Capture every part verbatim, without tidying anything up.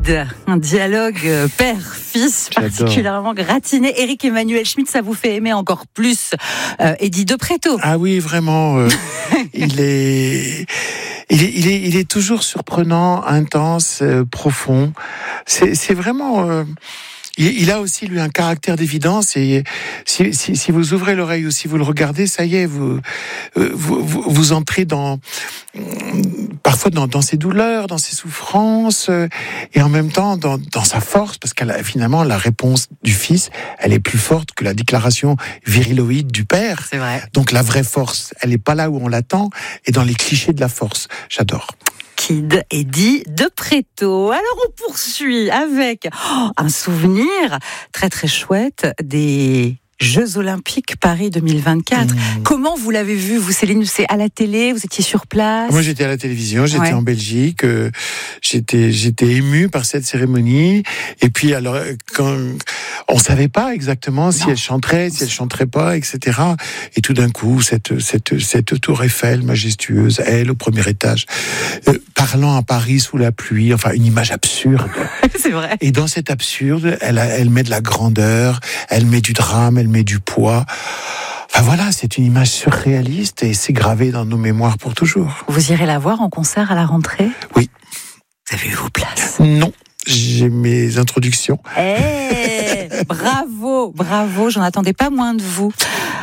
Kid, un dialogue père-fils particulièrement gratiné. Éric Emmanuel Schmitt, ça vous fait aimer encore plus euh, Eddie de Pretto. Ah oui, vraiment. Euh, il est... Il est, il est, il est toujours surprenant, intense, euh, profond. C'est, c'est vraiment. Euh, il, il a aussi lui un caractère d'évidence et si, si, si vous ouvrez l'oreille ou si vous le regardez, ça y est, vous, euh, vous, vous, vous entrez dans parfois dans, dans ses douleurs, dans ses souffrances euh, et en même temps dans, dans sa force, parce qu'elle a, finalement la réponse du fils, elle est plus forte que la déclaration viriloïde du père. C'est vrai. Donc la vraie force, elle n'est pas là où on l'attend et dans les clichés de la force. J'adore. Kid, Eddie de Pretto. Alors on poursuit avec oh, un souvenir très très chouette des Jeux Olympiques Paris deux mille vingt-quatre. Mmh. Comment vous l'avez vu, vous Céline? C'est à la télé, vous étiez sur place? Moi j'étais à la télévision, j'étais ouais. en Belgique, euh, j'étais, j'étais ému par cette cérémonie. Et puis alors, quand on savait pas exactement si non. elle chanterait, si elle chanterait pas, et cetera. Et tout d'un coup, cette, cette, cette tour Eiffel majestueuse, elle au premier étage, euh, parlant à Paris sous la pluie, enfin une image absurde. C'est vrai. Et dans cet absurde, elle, elle met de la grandeur, elle met du drame, elle met du poids. Enfin voilà, c'est une image surréaliste et c'est gravé dans nos mémoires pour toujours. Vous irez la voir en concert à la rentrée? Oui. Vous avez eu vos places? Non, j'ai mes introductions. Eh, bravo, bravo, j'en attendais pas moins de vous.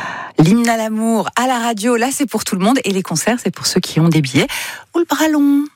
L'hymne à l'amour à la radio, là c'est pour tout le monde et les concerts c'est pour ceux qui ont des billets ou le bras long.